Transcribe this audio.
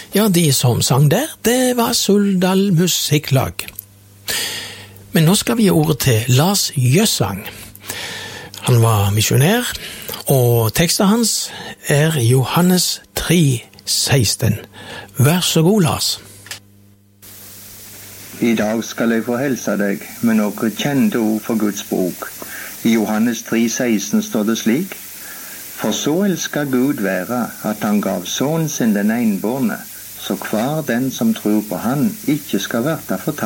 Ja, de som sang der, det var Suldal Musikklag. Men nå skal vi gi ordet til Lars Jøssang. Han var misjonær, og teksten hans er Johannes 3:16. Vær så god, Lars. I dag skal jeg få hilse deg med noen kjente ord fra Guds bok. I Johannes 3:16 står det slik: For så elsker Gud være, at han gav sønnen sin den enbårne, så hver den som tror på han ikke skal verta fortapt,